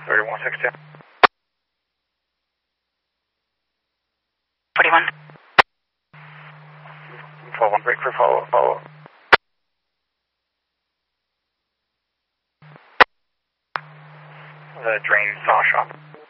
3162. 41. 12-1 break for follow. The drain saw shop.